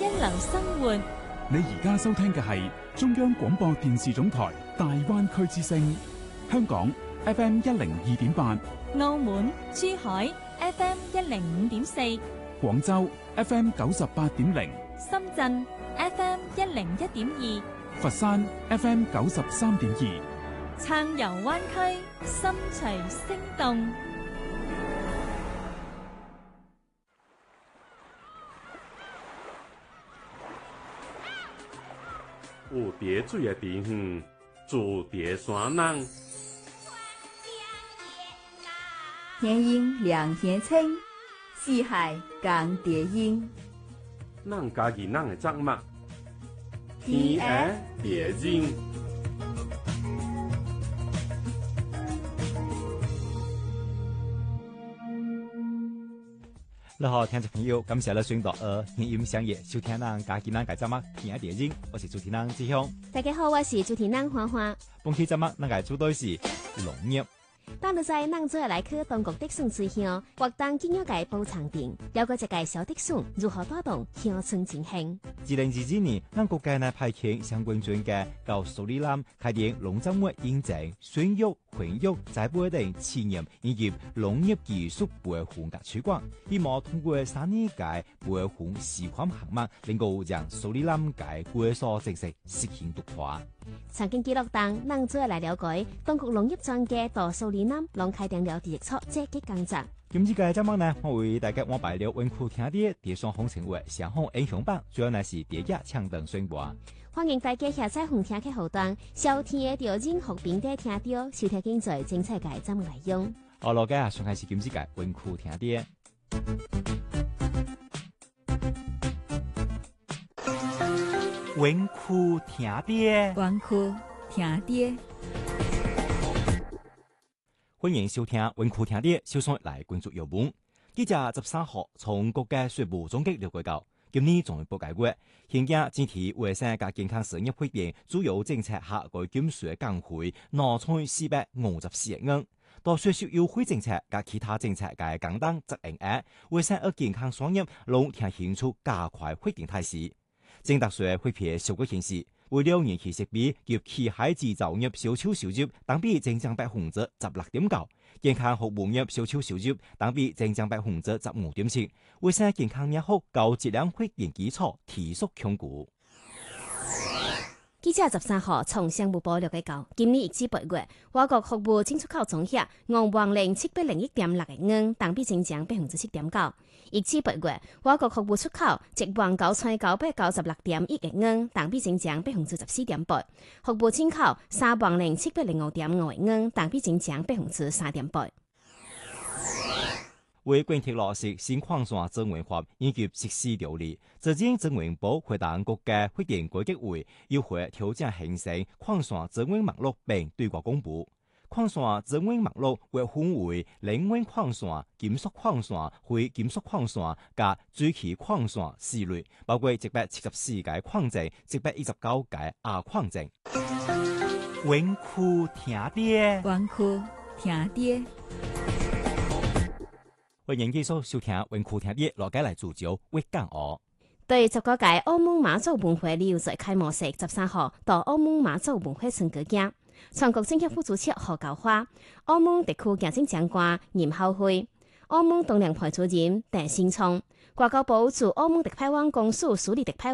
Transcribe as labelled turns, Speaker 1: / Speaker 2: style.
Speaker 1: 流生活。
Speaker 2: 你而家收聽嘅係中央廣播電視總台大灣區之聲，香港 FM102.8，
Speaker 1: 澳門、珠海 FM105.4，
Speaker 2: 廣州 FM98.0，
Speaker 1: 深圳 FM101.2，
Speaker 2: 佛山 FM93.2，
Speaker 1: 撐遊灣區，心隨聲動。
Speaker 3: 有蝶水的地方，住蝶山人。
Speaker 4: 天鹰两天青，四海共蝶音。
Speaker 3: 咱家己咱的作物，天涯蝶音。
Speaker 5: 你好，聽眾朋友，感謝你選擇天音相約收聽咱家己咱嘅節目《天涯蝶音》，我是主持人志雄。
Speaker 6: 大家好，我是主持人花花。
Speaker 5: 本期節目咱嘅主題是農業。
Speaker 6: 當你在咱做來去當國的順之鄉，活動經驗界保長定，有個一屆小的順如何帶動鄉村振興。
Speaker 5: 2022年，咱國家呢派遣相關專家到蘇里南開展農作物認證、選育、培育、栽培等企業以及農業技術培訓嘅推廣，希望通過3年嘅培訓試驗項目，能夠讓蘇里南嘅規劃政策實現突破。
Speaker 6: 曾經記錄當，咱做來了解，當局農業專家到蘇里南，攏開展了第一撮積極工作。
Speaker 5: 今次嘅節目呢，我為大家安排了文庫聽啲蝶雙紅成為上紅英雄榜，主要呢是蝶亞搶登宣佈。
Speaker 6: 歡迎大家下載紅聽嘅後段，收聽條任學邊啲聽到，收聽精彩精彩嘅節目內容。
Speaker 5: 好，大家上開始今次嘅文庫聽啲。文庫聽啲，
Speaker 1: 文庫聽啲。
Speaker 5: 歡迎收聽文庫聽啲，首先來關注要聞。記者13號從國家稅務總局了解到，今年仲報解決，現今整體衛生及健康事業會邊主要政策下改減稅降費2,454億元，到稅收優惠政策及其他政策嘅簡單執行額，衛生及健康產業攏呈現出加快會邊態勢。政達稅會撇數據顯示，為了燃氣設備及機械製造業銷售收入同比增長16.9%，健康服務業銷售收入同比增長15.7%，衛生健康業務高質量會邊基礎持續鞏固。
Speaker 6: 記者13號從商務部了解到，今年1至8月，我國服務進出口總額按黃零701.6億元，同比增長7.9%。1至8月，我國服務出口1萬9,996.1億元，同比增長14.8%。服務進口3萬0705.5億元，同比增長3.8%。
Speaker 5: 為貫徹落實新礦山資源法以及實施條例，最近資源部會同國家發展改革會要求調整形成礦山資源網絡並對外公布。礦山資源網絡會分為冷溫礦山、金屬礦山、非金屬礦山及主氣礦山4類，包括174個礦井、119個亞礦井。文庫聽啲，
Speaker 1: 文庫聽啲。
Speaker 5: 歡迎繼續收聽文庫聽啲，落街嚟聚焦粵港澳。
Speaker 6: 對19屆澳門馬祖文化旅遊節開幕式13號到澳門馬祖文化村舉行，全國政協副主席何教華、澳門特區行政長官嚴孝輝、澳門東梁派主任鄧新聰、外交部駐澳門特派員公署署理特派